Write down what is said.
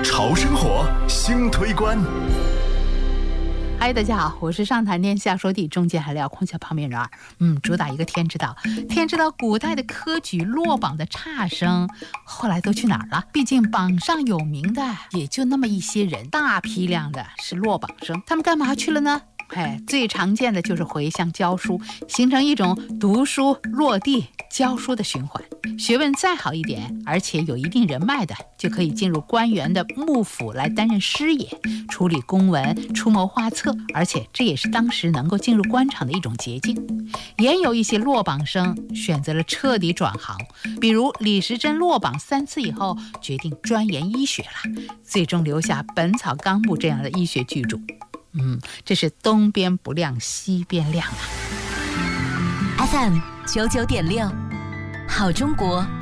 潮生活新推关。 嗨，大家好，我是上谈天下说地，中间还聊空小旁边人儿。主打一个天知道。天知道古代的科举落榜的差生，后来都去哪儿了？毕竟榜上有名的也就那么一些人，大批量的是落榜生，他们干嘛去了呢？最常见的就是回乡教书，形成一种读书落地教书的循环。学问再好一点，而且有一定人脉的，就可以进入官员的幕府来担任师爷，处理公文，出谋划策，而且这也是当时能够进入官场的一种捷径。也有一些落榜生选择了彻底转行，比如李时珍落榜3次以后，决定钻研医学了，最终留下《本草纲目》这样的医学巨著。这是东边不亮西边亮啊。 FM 99.6，好中国